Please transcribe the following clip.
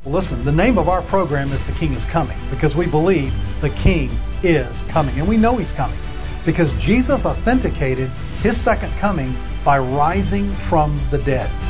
Well, listen, the name of our program is The King is Coming because we believe the King is coming. And we know He's coming because Jesus authenticated His second coming by rising from the dead.